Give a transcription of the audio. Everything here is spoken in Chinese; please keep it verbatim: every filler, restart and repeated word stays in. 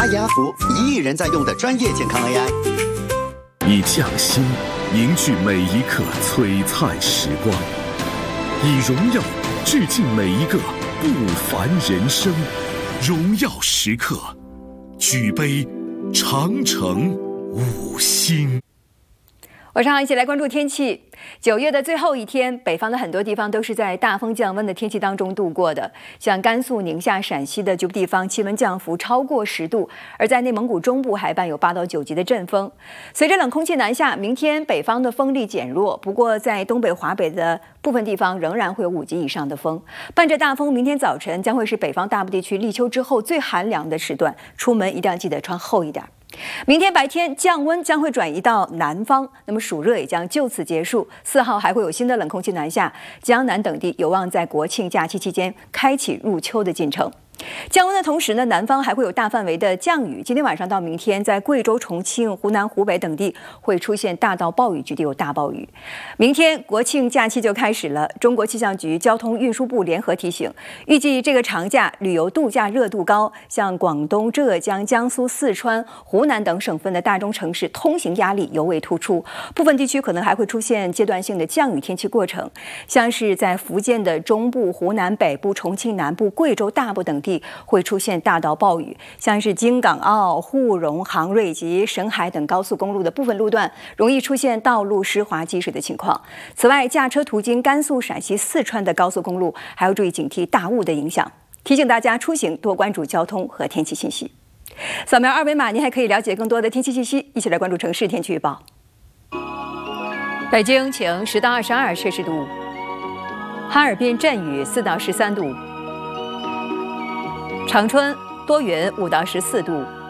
华雅福一亿人在用的专业健康 A I， 以匠心凝聚每一刻璀璨时光，以荣耀致敬每一个不凡人生。荣耀时刻，举杯长城五星。 晚上好，一起来关注天气。九月的最后一天，北方的很多地方都是在大风降温的天气当中度过的。像甘肃、宁夏、陕西的局部地方，气温降幅超过十度；而在内蒙古中部还伴有八到九级的阵风。随着冷空气南下，明天北方的风力减弱，不过在东北、华北的部分地方仍然会有五级以上的风。伴着大风，明天早晨将会是北方大部地区立秋之后最寒凉的时段，出门一定要记得穿厚一点。明天白天降温将会转移到南方，那么暑热也将就此结束。四号还会有新的冷空气南下，江南等地有望在国庆假期期间开启入秋的进程。降温的同时呢，南方还会有大范围的降雨。今天晚上到明天，在贵州、重庆、湖南、湖北等地会出现大到暴雨，局地有大暴雨。明天国庆假期就开始了，中国气象局、交通运输部联合提醒，预计这个长假旅游度假热度高，像广东、浙江、江苏、四川、湖南等省份的大中城市通行压力尤为突出，部分地区可能还会出现阶段性的降雨天气过程，像是在福建的中部、湖南北部、重庆南部、贵州大部等地会出现大到暴雨，像是京港澳、沪蓉、杭瑞及沈海等高速公路的部分路段容易出现道路湿滑积水的情况。此外，驾车途经甘肃、陕西、四川的高速公路还要注意警惕大雾的影响。提醒大家出行多关注交通和天气信息。扫描二维码，您还可以了解更多的天气信息。一起来关注城市天气预报。北京晴，十到二十二摄氏度；哈尔滨阵雨，四到十三度。长春多云，五到十四度。